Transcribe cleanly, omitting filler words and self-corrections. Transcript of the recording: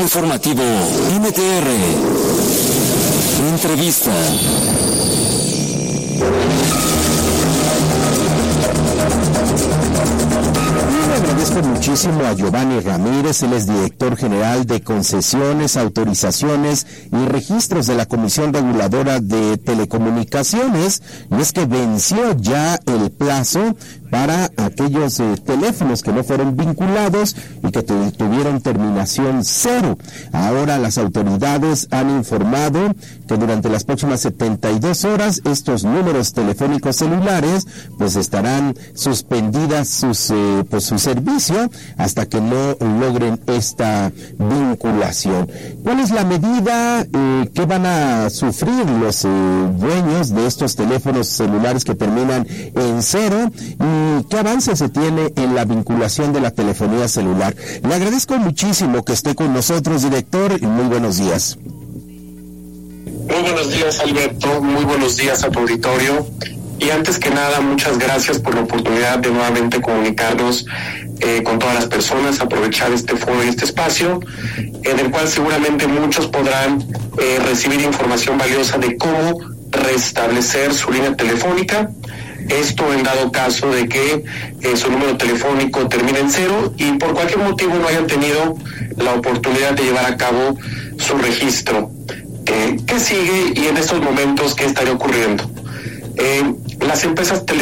Informativo MTR. Entrevista. Le agradezco muchísimo a Giovanni Ramírez, él es director general de concesiones, autorizaciones y registros de la Comisión Reguladora de Telecomunicaciones, y es que venció ya el plazo para aquellos teléfonos que no fueron vinculados y que tuvieron terminación 0. Ahora las autoridades han informado que durante las próximas 72 horas estos números telefónicos celulares pues estarán suspendidas su servicio hasta que no logren esta vinculación. ¿Cuál es la medida que van a sufrir los dueños de estos teléfonos celulares que terminan en 0? ¿Y qué avance se tiene en la vinculación de la telefonía celular? Le agradezco muchísimo que esté con nosotros, director, y muy buenos días. Muy buenos días, Alberto. Muy buenos días a tu auditorio. Y antes que nada, muchas gracias por la oportunidad de nuevamente comunicarnos con todas las personas, aprovechar este foro y este espacio, en el cual seguramente muchos podrán recibir información valiosa de cómo restablecer su línea telefónica. Esto en dado caso de que su número telefónico termine en 0 y por cualquier motivo no hayan tenido la oportunidad de llevar a cabo su registro. ¿Qué sigue y en estos momentos qué estaría ocurriendo? Las empresas